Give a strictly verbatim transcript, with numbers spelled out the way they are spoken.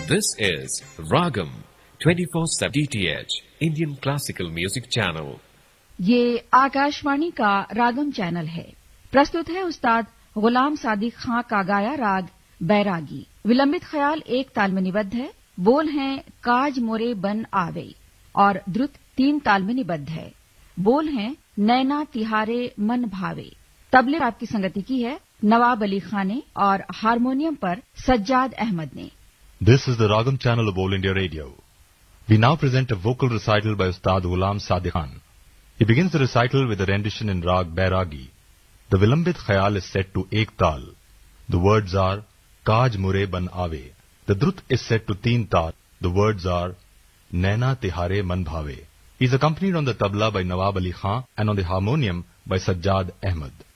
This is Ragam twenty-four seven D T H Indian Classical Music Channel. ये आकाशवाणी का रागम channel है। प्रस्तुत है उस्ताद गुलाम सादिक खां का गाया राग बैरागी। विलंबित ख्याल एक ताल में निबद्ध है। बोल हैं काज मोरे बन आवे और द्रुत तीन ताल में निबद्ध है। बोल हैं नैना तिहारे मन भावे। तबले आपकी संगति की है नवाब अली खान ने और हारमोनियम पर सज्जाद अहमद ने। This is the Ragam channel of All India Radio. We now present a vocal recital by Ustad Ghulam Sadiq Khan. He begins the recital with a rendition in Rag Bairagi. The Vilambit Khayal is set to Ek Tal. The words are Kaj Mure Ban Ave. The Drut is set to Teen Tal. The words are Naina Tihare Man Bhave. He is accompanied on the tabla by Nawab Ali Khan and on the harmonium by Sajjad Ahmad.